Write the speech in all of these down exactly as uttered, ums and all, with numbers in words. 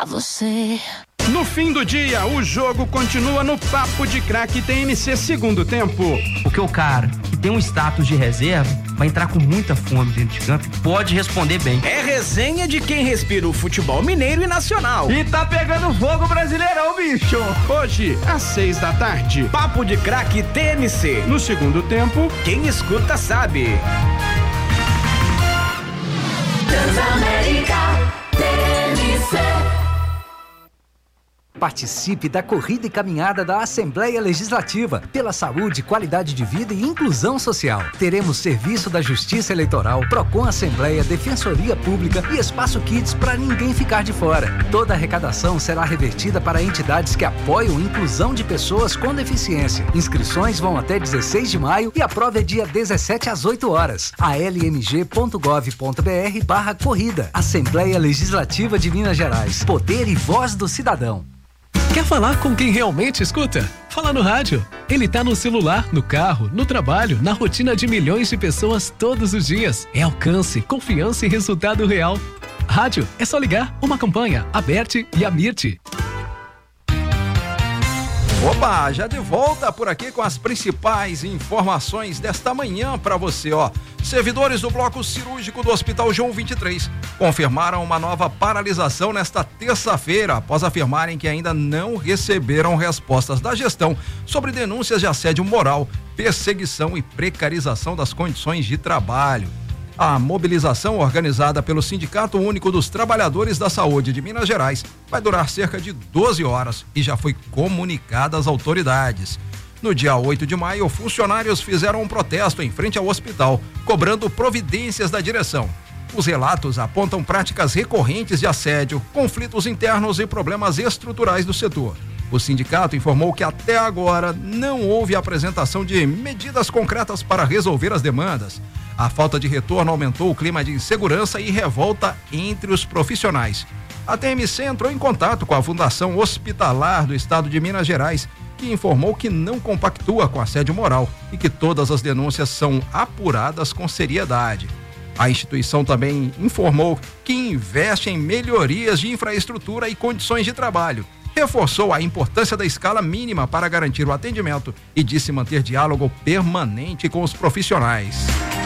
a você. No fim do dia, o jogo continua no Papo de Craque T M C segundo tempo. Porque o cara que tem um status de reserva vai entrar com muita fome dentro de campo, pode responder bem. É resenha de quem respira o futebol mineiro e nacional. E tá pegando fogo Brasileirão, bicho. Hoje, às seis da tarde, Papo de Craque T M C. No segundo tempo, quem escuta sabe. Transamérica T M C. Participe da corrida e caminhada da Assembleia Legislativa pela saúde, qualidade de vida e inclusão social. Teremos serviço da Justiça Eleitoral, Procon Assembleia, Defensoria Pública e Espaço Kids para ninguém ficar de fora. Toda a arrecadação será revertida para entidades que apoiam a inclusão de pessoas com deficiência. Inscrições vão até dezesseis de maio e a prova é dia dezessete às oito horas. a l m g ponto gov ponto b r barra corrida. Assembleia Legislativa de Minas Gerais. Poder e voz do cidadão. Quer falar com quem realmente escuta? Fala no rádio. Ele tá no celular, no carro, no trabalho, na rotina de milhões de pessoas todos os dias. É alcance, confiança e resultado real. Rádio, é só ligar. Uma campanha, Aberte e Amirte. Opa, já de volta por aqui com as principais informações desta manhã para você, ó. Servidores do bloco cirúrgico do Hospital João vinte e três confirmaram uma nova paralisação nesta terça-feira, após afirmarem que ainda não receberam respostas da gestão sobre denúncias de assédio moral, perseguição e precarização das condições de trabalho. A mobilização organizada pelo Sindicato Único dos Trabalhadores da Saúde de Minas Gerais vai durar cerca de doze horas e já foi comunicada às autoridades. No dia oito de maio, funcionários fizeram um protesto em frente ao hospital, cobrando providências da direção. Os relatos apontam práticas recorrentes de assédio, conflitos internos e problemas estruturais do setor. O sindicato informou que até agora não houve apresentação de medidas concretas para resolver as demandas. A falta de retorno aumentou o clima de insegurança e revolta entre os profissionais. A T M C entrou em contato com a Fundação Hospitalar do Estado de Minas Gerais, que informou que não compactua com assédio moral e que todas as denúncias são apuradas com seriedade. A instituição também informou que investe em melhorias de infraestrutura e condições de trabalho. Reforçou a importância da escala mínima para garantir o atendimento e disse manter diálogo permanente com os profissionais.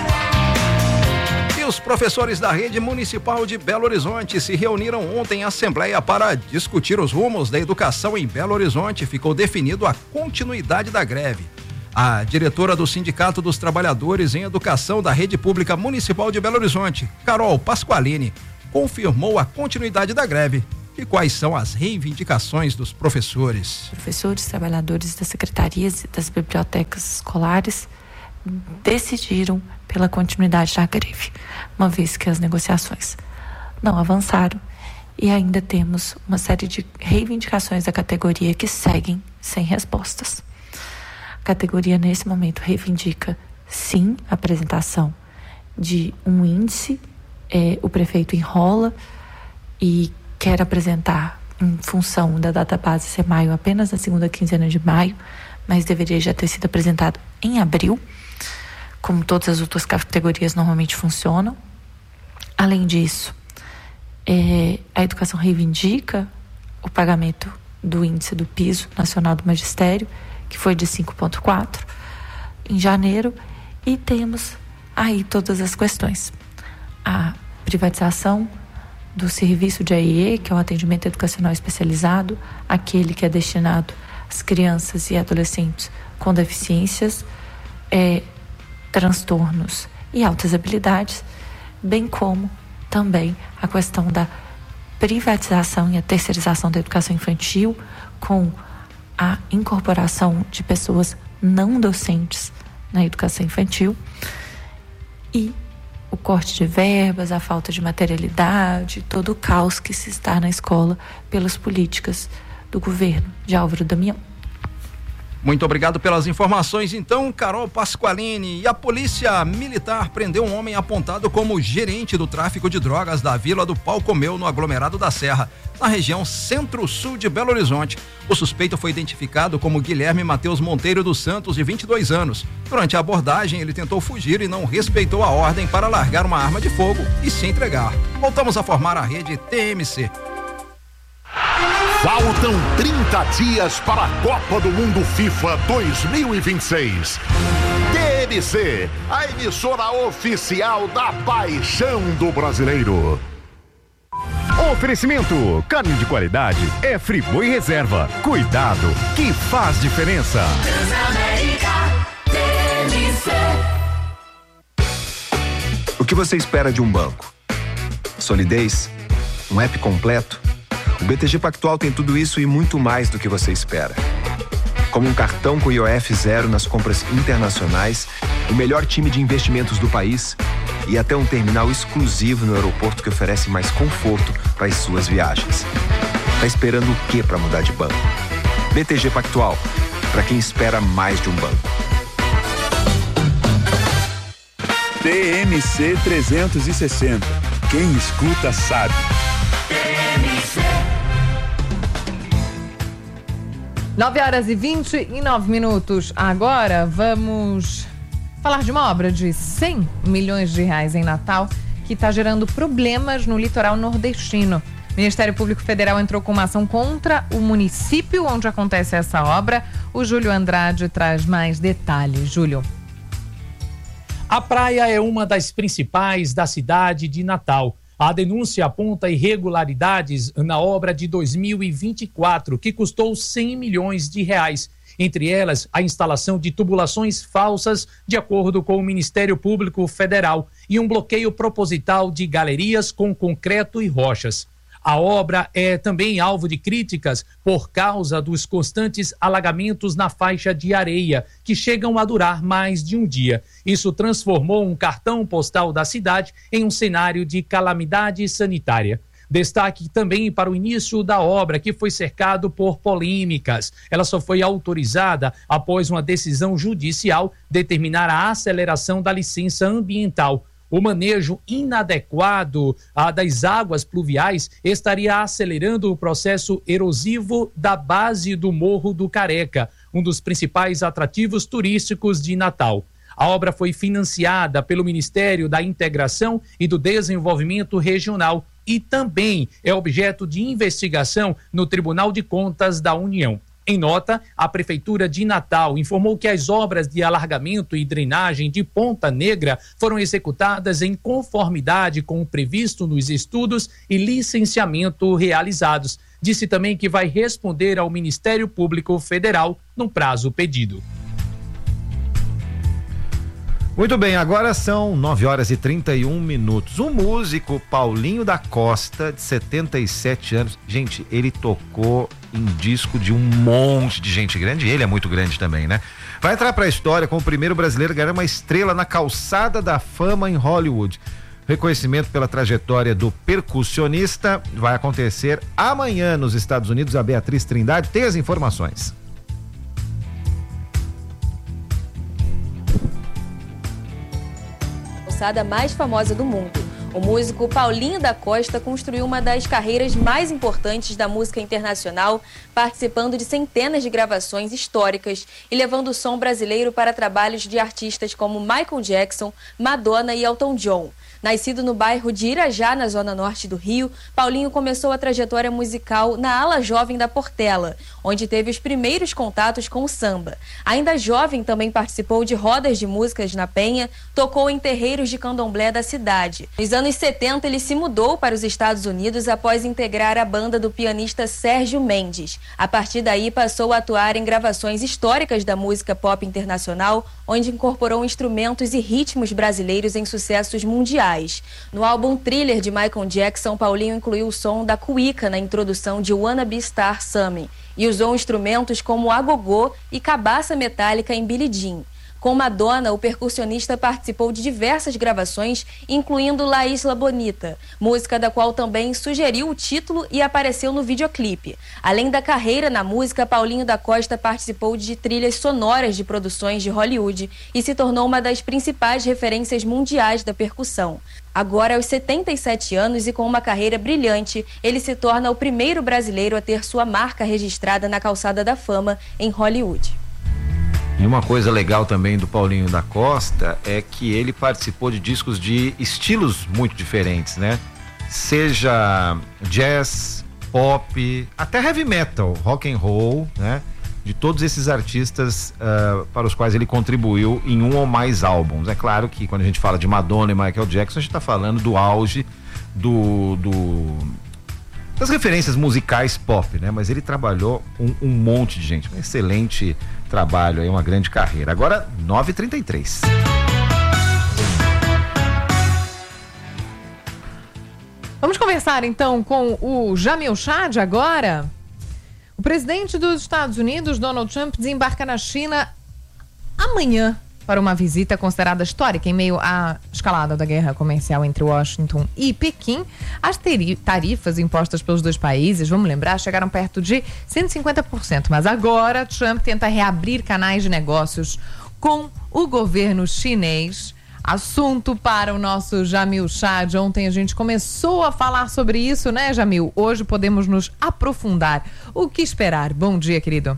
Os professores da Rede Municipal de Belo Horizonte se reuniram ontem em assembleia para discutir os rumos da educação em Belo Horizonte. Ficou definido a continuidade da greve. A diretora do Sindicato dos Trabalhadores em Educação da Rede Pública Municipal de Belo Horizonte, Carol Pasqualini, confirmou a continuidade da greve. E quais são as reivindicações dos professores? Professores, trabalhadores das secretarias e das bibliotecas escolares decidiram pela continuidade da greve, uma vez que as negociações não avançaram e ainda temos uma série de reivindicações da categoria que seguem sem respostas. A categoria, nesse momento, reivindica, sim, a apresentação de um índice. É, o prefeito enrola e quer apresentar, em função da data base ser maio, apenas na segunda quinzena de maio, mas deveria já ter sido apresentado em abril, como todas as outras categorias normalmente funcionam. Além disso, é, a educação reivindica o pagamento do índice do piso nacional do magistério, que foi de cinco vírgula quatro em janeiro, e temos aí todas as questões. A privatização do serviço de A I E, que é o atendimento educacional especializado, aquele que é destinado às crianças e adolescentes com deficiências, é, transtornos e altas habilidades, bem como também a questão da privatização e a terceirização da educação infantil, com a incorporação de pessoas não docentes na educação infantil, e o corte de verbas, a falta de materialidade, todo o caos que se está na escola pelas políticas do governo de Álvaro Damião. Muito obrigado pelas informações, então, Carol Pasqualini. E a polícia militar prendeu um homem apontado como gerente do tráfico de drogas da Vila do Pau Comeu, no aglomerado da Serra, na região centro-sul de Belo Horizonte. O suspeito foi identificado como Guilherme Mateus Monteiro dos Santos, de vinte e dois anos. Durante a abordagem, ele tentou fugir e não respeitou a ordem para largar uma arma de fogo e se entregar. Voltamos a formar a rede T M C. Faltam trinta dias para a Copa do Mundo FIFA dois mil e vinte e seis. T N C, a emissora oficial da paixão do brasileiro. Oferecimento, carne de qualidade é Friboi Reserva. Cuidado, que faz diferença. Transamérica, T N C. O que você espera de um banco? Solidez? Um app completo? O B T G Pactual tem tudo isso e muito mais do que você espera. Como um cartão com I O F zero nas compras internacionais, o melhor time de investimentos do país e até um terminal exclusivo no aeroporto que oferece mais conforto para as suas viagens. Tá esperando o que para mudar de banco? B T G Pactual, para quem espera mais de um banco. T M C trezentos e sessenta. Quem escuta sabe. nove horas e vinte e nove minutos. Agora vamos falar de uma obra de cem milhões de reais em Natal que está gerando problemas no litoral nordestino. O Ministério Público Federal entrou com uma ação contra o município onde acontece essa obra. O Júlio Andrade traz mais detalhes. Júlio. A praia é uma das principais da cidade de Natal. A denúncia aponta irregularidades na obra de dois mil e vinte e quatro, que custou cem milhões de reais. Entre elas, a instalação de tubulações falsas, de acordo com o Ministério Público Federal, e um bloqueio proposital de galerias com concreto e rochas. A obra é também alvo de críticas por causa dos constantes alagamentos na faixa de areia, que chegam a durar mais de um dia. Isso transformou um cartão postal da cidade em um cenário de calamidade sanitária. Destaque também para o início da obra, que foi cercado por polêmicas. Ela só foi autorizada após uma decisão judicial determinar a aceleração da licença ambiental. O manejo inadequado ah, das águas pluviais estaria acelerando o processo erosivo da base do Morro do Careca, um dos principais atrativos turísticos de Natal. A obra foi financiada pelo Ministério da Integração e do Desenvolvimento Regional e também é objeto de investigação no Tribunal de Contas da União. Em nota, a Prefeitura de Natal informou que as obras de alargamento e drenagem de Ponta Negra foram executadas em conformidade com o previsto nos estudos e licenciamento realizados. Disse também que vai responder ao Ministério Público Federal no prazo pedido. Muito bem, agora são nove horas e trinta e um minutos. O músico Paulinho da Costa, de setenta e sete anos, gente, ele tocou em disco de um monte de gente grande, ele é muito grande também, né? Vai entrar para a história como o primeiro brasileiro a ganhar uma estrela na calçada da fama em Hollywood. Reconhecimento pela trajetória do percussionista vai acontecer amanhã nos Estados Unidos. A Beatriz Trindade tem as informações. Mais famosa do mundo. O músico Paulinho da Costa construiu uma das carreiras mais importantes da música internacional, participando de centenas de gravações históricas e levando o som brasileiro para trabalhos de artistas como Michael Jackson, Madonna e Elton John. Nascido no bairro de Irajá, na zona norte do Rio, Paulinho começou a trajetória musical na ala jovem da Portela, onde teve os primeiros contatos com o samba. Ainda jovem, também participou de rodas de músicas na Penha, tocou em terreiros de candomblé da cidade. Nos anos setenta, ele se mudou para os Estados Unidos após integrar a banda do pianista Sérgio Mendes. A partir daí, passou a atuar em gravações históricas da música pop internacional, onde incorporou instrumentos e ritmos brasileiros em sucessos mundiais. No álbum Thriller de Michael Jackson, Paulinho incluiu o som da cuíca na introdução de Wanna Be Star Sammy e usou instrumentos como agogô e cabaça metálica em Billie Jean. Com Madonna, o percussionista participou de diversas gravações, incluindo La Isla Bonita, música da qual também sugeriu o título e apareceu no videoclipe. Além da carreira na música, Paulinho da Costa participou de trilhas sonoras de produções de Hollywood e se tornou uma das principais referências mundiais da percussão. Agora, aos setenta e sete anos e com uma carreira brilhante, ele se torna o primeiro brasileiro a ter sua marca registrada na Calçada da Fama em Hollywood. E uma coisa legal também do Paulinho da Costa é que ele participou de discos de estilos muito diferentes, né? Seja jazz, pop, até heavy metal, rock and roll, né? De todos esses artistas uh, para os quais ele contribuiu em um ou mais álbuns. É claro que quando a gente fala de Madonna e Michael Jackson, a gente está falando do auge do, do das referências musicais pop, né? Mas ele trabalhou um, um monte de gente, um excelente trabalho aí, uma grande carreira. Agora, nove e trinta e três. Vamos conversar então com o Jamil Chad agora. O presidente dos Estados Unidos, Donald Trump, desembarca na China amanhã para uma visita considerada histórica em meio à escalada da guerra comercial entre Washington e Pequim. As tarifas impostas pelos dois países, vamos lembrar, chegaram perto de cento e cinquenta por cento, mas agora Trump tenta reabrir canais de negócios com o governo chinês. Assunto para o nosso Jamil Chad. Ontem a gente começou a falar sobre isso, né, Jamil? Hoje podemos nos aprofundar. O que esperar? Bom dia, querido.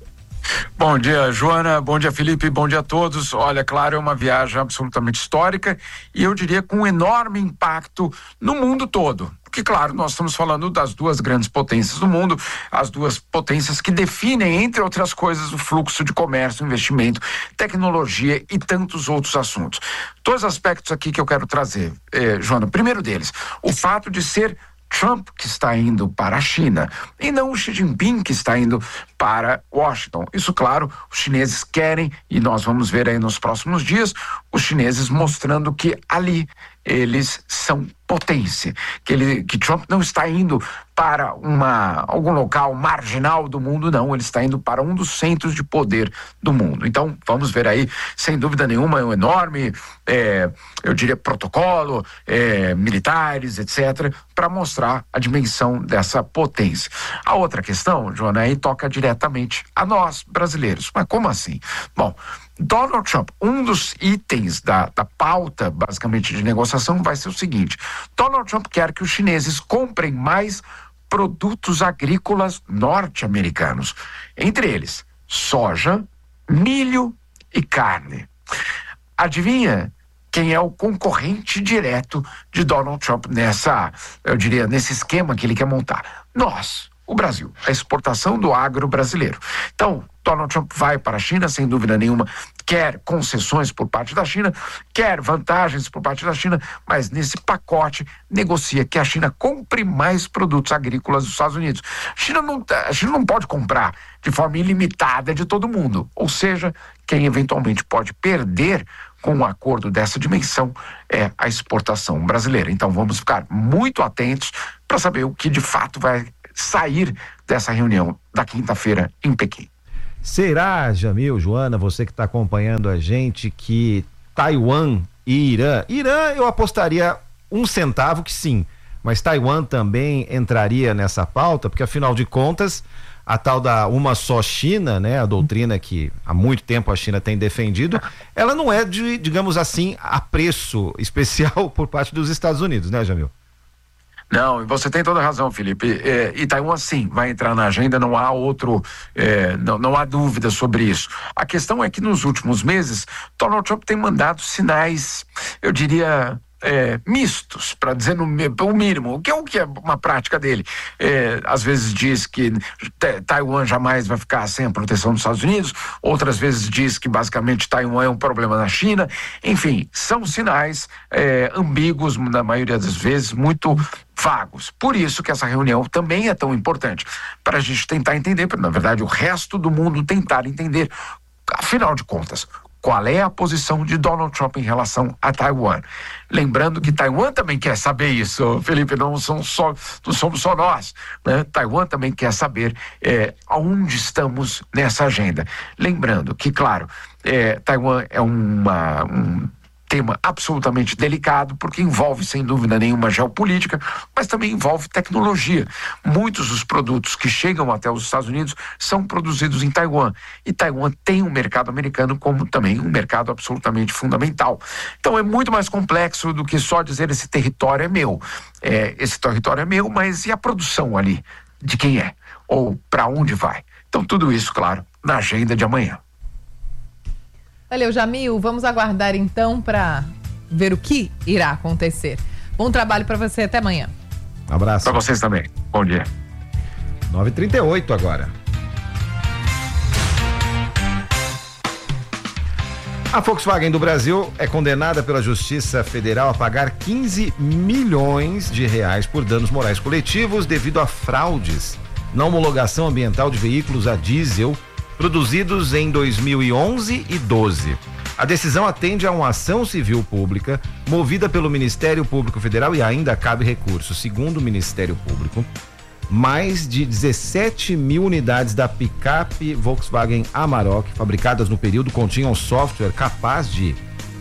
Bom dia, Joana. Bom dia, Felipe. Bom dia a todos. Olha, claro, é uma viagem absolutamente histórica e eu diria com um enorme impacto no mundo todo. Porque, claro, nós estamos falando das duas grandes potências do mundo, as duas potências que definem, entre outras coisas, o fluxo de comércio, investimento, tecnologia e tantos outros assuntos. Dois aspectos aqui que eu quero trazer, eh, Joana. Primeiro deles, o fato de ser Trump que está indo para a China e não o Xi Jinping que está indo para Washington. Isso, claro, os chineses querem, e nós vamos ver aí nos próximos dias, os chineses mostrando que ali eles são potência, que, ele, que Trump não está indo para uma, algum local marginal do mundo, não, ele está indo para um dos centros de poder do mundo. Então, vamos ver aí, sem dúvida nenhuma, um enorme, é, eu diria, protocolo, é, militares, etcétera, para mostrar a dimensão dessa potência. A outra questão, Joana, aí toca diretamente a nós, brasileiros. Mas como assim? Bom, Donald Trump, um dos itens da, da pauta, basicamente, de negociação vai ser o seguinte: Donald Trump quer que os chineses comprem mais produtos agrícolas norte-americanos, entre eles soja, milho e carne. Adivinha quem é o concorrente direto de Donald Trump nessa, eu diria, nesse esquema que ele quer montar? Nós, o Brasil, a exportação do agro brasileiro. Então, Donald Trump vai para a China, sem dúvida nenhuma, quer concessões por parte da China, quer vantagens por parte da China, mas nesse pacote negocia que a China compre mais produtos agrícolas dos Estados Unidos. A China não, a China não pode comprar de forma ilimitada de todo mundo, ou seja, quem eventualmente pode perder com um acordo dessa dimensão é a exportação brasileira. Então vamos ficar muito atentos para saber o que de fato vai sair dessa reunião da quinta-feira em Pequim. Será, Jamil, Joana, você que está acompanhando a gente, que Taiwan e Irã, Irã eu apostaria um centavo que sim, mas Taiwan também entraria nessa pauta, porque afinal de contas, a tal da uma só China, né, a doutrina que há muito tempo a China tem defendido, ela não é de, digamos assim, apreço especial por parte dos Estados Unidos, né, Jamil? Não, você tem toda a razão, Felipe. É, e Taiwan sim vai entrar na agenda, não há outro, é, não, não há dúvida sobre isso. A questão é que nos últimos meses, Donald Trump tem mandado sinais, eu diria, é, mistos, para dizer no, o mínimo, o que é o que é uma prática dele. É, às vezes diz que Taiwan jamais vai ficar sem a proteção dos Estados Unidos, outras vezes diz que basicamente Taiwan é um problema na China. Enfim, são sinais é, ambíguos, na maioria das vezes, muito vagos. Por isso que essa reunião também é tão importante, para a gente tentar entender, na verdade o resto do mundo tentar entender, afinal de contas, qual é a posição de Donald Trump em relação a Taiwan. Lembrando que Taiwan também quer saber isso, Felipe, não, são só, não somos só nós, né? Taiwan também quer saber é, aonde estamos nessa agenda. Lembrando que, claro, é, Taiwan é uma... Um, tema absolutamente delicado, porque envolve, sem dúvida nenhuma, geopolítica, mas também envolve tecnologia. Muitos dos produtos que chegam até os Estados Unidos são produzidos em Taiwan, e Taiwan tem um mercado americano como também um mercado absolutamente fundamental. Então é muito mais complexo do que só dizer esse território é meu. É, esse território é meu, mas e a produção ali? De quem é? Ou para onde vai? Então tudo isso, claro, na agenda de amanhã. Valeu, Jamil. Vamos aguardar então para ver o que irá acontecer. Bom trabalho para você. Até amanhã. Um abraço. Para vocês também. Bom dia. nove e trinta e oito agora. A Volkswagen do Brasil é condenada pela Justiça Federal a pagar quinze milhões de reais por danos morais coletivos devido a fraudes na homologação ambiental de veículos a diesel produzidos em dois mil e onze e doze. A decisão atende a uma ação civil pública movida pelo Ministério Público Federal e ainda cabe recurso. Segundo o Ministério Público, mais de dezessete mil unidades da picape Volkswagen Amarok, fabricadas no período, continham software capaz de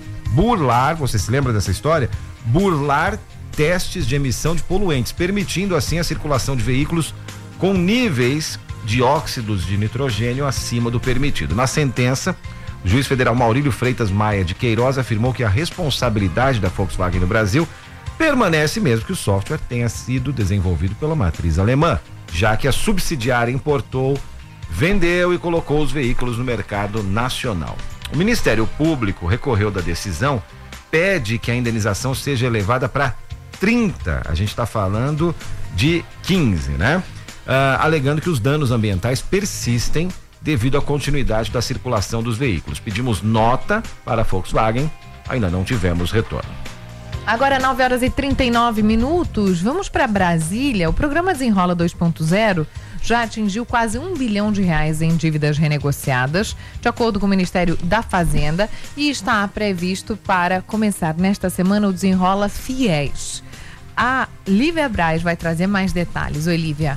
burlar, você se lembra dessa história? Burlar testes de emissão de poluentes, permitindo assim a circulação de veículos com níveis de óxidos de nitrogênio acima do permitido. Na sentença, o juiz federal Maurílio Freitas Maia de Queiroz afirmou que a responsabilidade da Volkswagen no Brasil permanece mesmo que o software tenha sido desenvolvido pela matriz alemã, já que a subsidiária importou, vendeu e colocou os veículos no mercado nacional. O Ministério Público recorreu da decisão, pede que a indenização seja elevada para trinta, a gente está falando de quinze, né? Ah, alegando que os danos ambientais persistem devido à continuidade da circulação dos veículos. Pedimos nota para a Volkswagen, ainda não tivemos retorno. Agora nove horas e trinta e nove minutos, vamos para Brasília. O programa Desenrola dois ponto zero já atingiu quase um bilhão de reais em dívidas renegociadas, de acordo com o Ministério da Fazenda, e está previsto para começar nesta semana o Desenrola Fiéis. A Lívia Braz vai trazer mais detalhes. Oi, Lívia.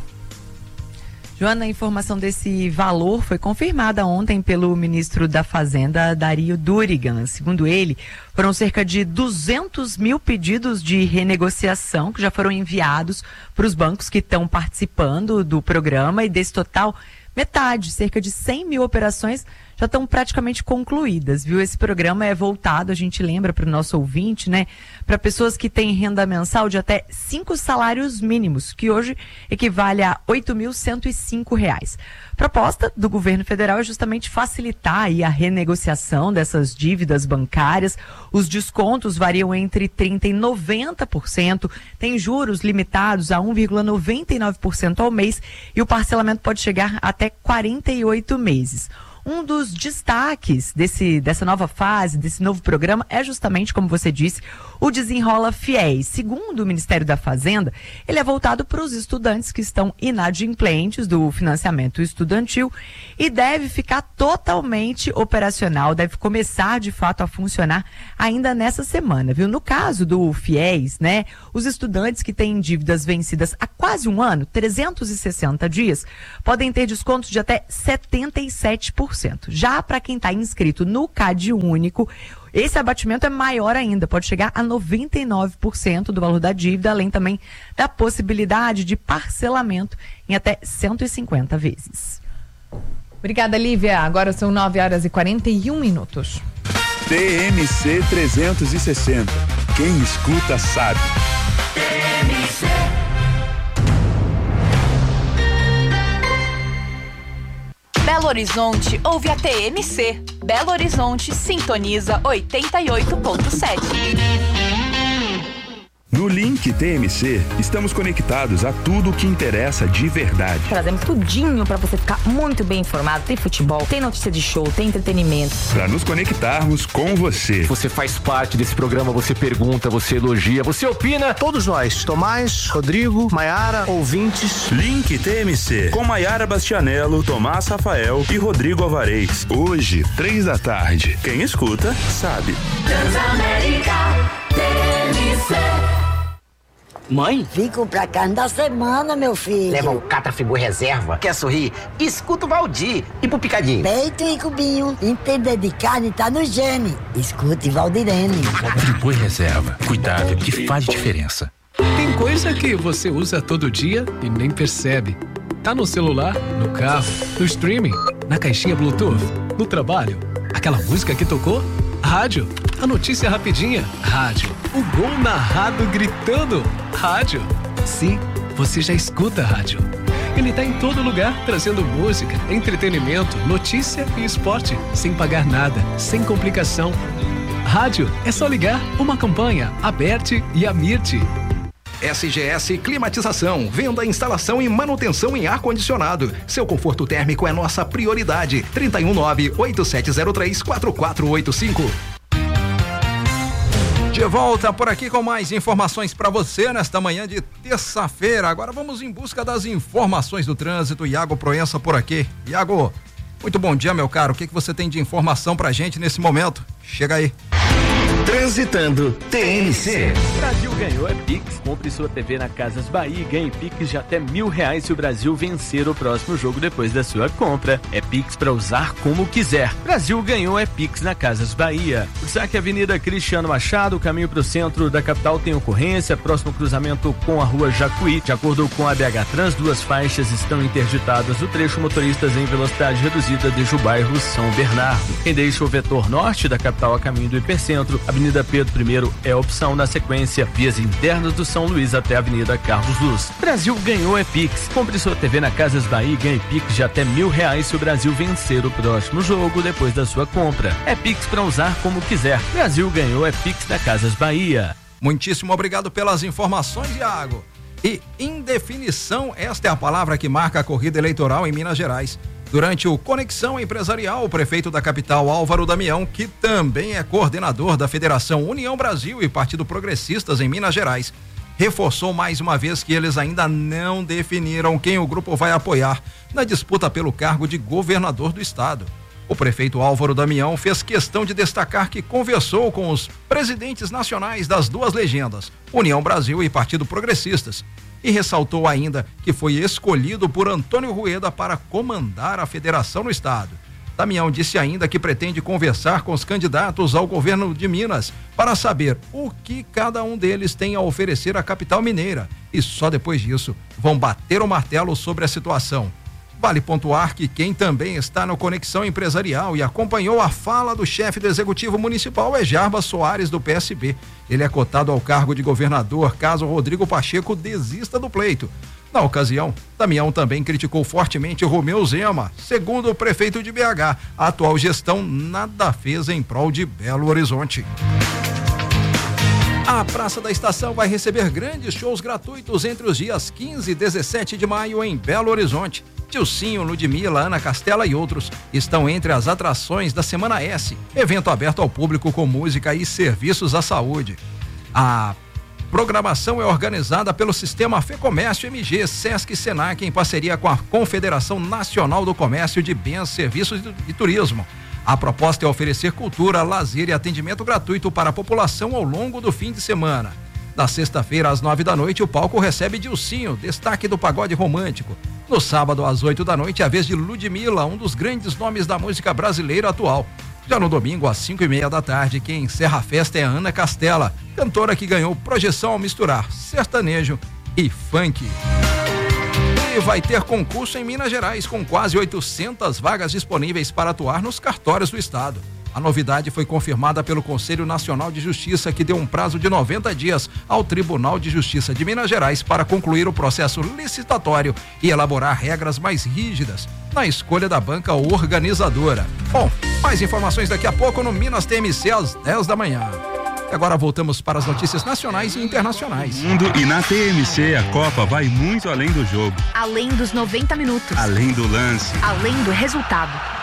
Joana, a informação desse valor foi confirmada ontem pelo ministro da Fazenda, Dario Durigan. Segundo ele, foram cerca de duzentos mil pedidos de renegociação que já foram enviados para os bancos que estão participando do programa, e desse total, metade, cerca de cem mil operações já estão praticamente concluídas, viu? Esse programa é voltado, a gente lembra para o nosso ouvinte, né? Para pessoas que têm renda mensal de até cinco salários mínimos, que hoje equivale a oito mil cento e cinco reais. A proposta do governo federal é justamente facilitar aí a renegociação dessas dívidas bancárias. Os descontos variam entre trinta por cento e noventa por cento, tem juros limitados a um vírgula noventa e nove por cento ao mês e o parcelamento pode chegar até quarenta e oito meses. Um dos destaques desse, dessa nova fase, desse novo programa, é justamente, como você disse, o Desenrola Fiéis. Segundo o Ministério da Fazenda, ele é voltado para os estudantes que estão inadimplentes do financiamento estudantil e deve ficar totalmente operacional, deve começar de fato a funcionar ainda nessa semana, viu? No caso do Fiéis, né, os estudantes que têm dívidas vencidas há quase um ano, trezentos e sessenta dias, podem ter descontos de até setenta e sete por cento. Já para quem está inscrito no Cade Único, esse abatimento é maior ainda, pode chegar a noventa e nove por cento do valor da dívida, além também da possibilidade de parcelamento em até cento e cinquenta vezes. Obrigada, Lívia. Agora são nove horas e quarenta e um minutos. T M C trezentos e sessenta. Quem escuta sabe. T M C. Belo Horizonte ouve a T M C. Belo Horizonte sintoniza oitenta e oito ponto sete. No Link T M C, estamos conectados a tudo o que interessa de verdade. Trazemos tudinho para você ficar muito bem informado. Tem futebol, tem notícia de show, tem entretenimento. Para nos conectarmos com você. Você faz parte desse programa, você pergunta, você elogia, você opina. Todos nós, Tomás, Rodrigo, Maiara, ouvintes. Link T M C, com Maiara Bastianello, Tomás Rafael e Rodrigo Alvarez. Hoje, três da tarde. Quem escuta, sabe. Transamérica T M C. Mãe? Vim comprar carne da semana, meu filho. Leva um Catra Friboi Reserva. Quer sorrir? Escuta o Valdir. E pro picadinho? Peito e cubinho. Entender de carne tá no gene. Escute Valdirene. Friboi Reserva. Cuidado que faz diferença. Tem coisa que você usa todo dia e nem percebe. Tá no celular, no carro, no streaming, na caixinha Bluetooth, no trabalho. Aquela música que tocou? Rádio. A notícia rapidinha? Rádio. O gol narrado gritando? Rádio. Sim, você já escuta rádio. Ele tá em todo lugar, trazendo música, entretenimento, notícia e esporte, sem pagar nada, sem complicação. Rádio é só ligar uma campanha, Aberte e Amirte. S G S Climatização, venda, instalação e manutenção em ar-condicionado. Seu conforto térmico é nossa prioridade. trinta e um nove, oito sete zero três, quatro quatro oito cinco. De volta por aqui com mais informações para você nesta manhã de terça-feira. Agora vamos em busca das informações do trânsito. Iago Proença por aqui. Iago, muito bom dia, meu caro. O que, que você tem de informação pra gente nesse momento? Chega aí. Transitando T N C. Brasil ganhou é Pix. Compre sua T V na Casas Bahia e ganhe Pix de até mil reais se o Brasil vencer o próximo jogo depois da sua compra. É Pix para usar como quiser. Brasil ganhou é Pix na Casas Bahia. O destaque é Avenida Cristiano Machado, caminho para o centro da capital tem ocorrência, próximo cruzamento com a rua Jacuí. De acordo com a B H Trans, duas faixas estão interditadas no trecho, motoristas em velocidade reduzida desde o bairro São Bernardo. Quem deixa o vetor norte da capital a caminho do Hipercentro, Avenida Pedro I é opção na sequência, vias internas do São Luís até a Avenida Carlos Luz. Brasil ganhou é Pix. Compre sua T V na Casas Bahia e ganhe Pix de até mil reais se o Brasil vencer o próximo jogo depois da sua compra. É Pix para usar como quiser. Brasil ganhou é Pix na Casas Bahia. Muitíssimo obrigado pelas informações, Iago. E indefinição, esta é a palavra que marca a corrida eleitoral em Minas Gerais. Durante o Conexão Empresarial, o prefeito da capital, Álvaro Damião, que também é coordenador da Federação União Brasil e Partido Progressistas em Minas Gerais, reforçou mais uma vez que eles ainda não definiram quem o grupo vai apoiar na disputa pelo cargo de governador do estado. O prefeito Álvaro Damião fez questão de destacar que conversou com os presidentes nacionais das duas legendas, União Brasil e Partido Progressistas, e ressaltou ainda que foi escolhido por Antônio Rueda para comandar a federação no estado. Damião disse ainda que pretende conversar com os candidatos ao governo de Minas para saber o que cada um deles tem a oferecer à capital mineira e só depois disso vão bater o martelo sobre a situação. Vale pontuar que quem também está no Conexão Empresarial e acompanhou a fala do chefe do Executivo Municipal é Jarbas Soares, do P S B. Ele é cotado ao cargo de governador caso Rodrigo Pacheco desista do pleito. Na ocasião, Damião também criticou fortemente Romeu Zema. Segundo o prefeito de B H, a atual gestão nada fez em prol de Belo Horizonte. A Praça da Estação vai receber grandes shows gratuitos entre os dias quinze e dezessete de maio em Belo Horizonte. Dilcinho, Ludmilla, Ana Castela e outros estão entre as atrações da Semana S, evento aberto ao público com música e serviços à saúde. A programação é organizada pelo Sistema Fecomércio M G, Sesc e Senac em parceria com a Confederação Nacional do Comércio de Bens, Serviços e Turismo. A proposta é oferecer cultura, lazer e atendimento gratuito para a população ao longo do fim de semana. Na sexta-feira, às nove da noite, o palco recebe Dilcinho, destaque do pagode romântico. No sábado, às oito da noite, é a vez de Ludmilla, um dos grandes nomes da música brasileira atual. Já no domingo, às cinco e meia da tarde, quem encerra a festa é a Ana Castela, cantora que ganhou projeção ao misturar sertanejo e funk. E vai ter concurso em Minas Gerais, com quase oitocentas vagas disponíveis para atuar nos cartórios do estado. A novidade foi confirmada pelo Conselho Nacional de Justiça, que deu um prazo de noventa dias ao Tribunal de Justiça de Minas Gerais para concluir o processo licitatório e elaborar regras mais rígidas na escolha da banca organizadora. Bom, mais informações daqui a pouco no Minas T M C às dez da manhã. E agora voltamos para as notícias nacionais e internacionais. Mundo e na T M C a Copa vai muito além do jogo. Além dos noventa minutos. Além do lance. Além do resultado.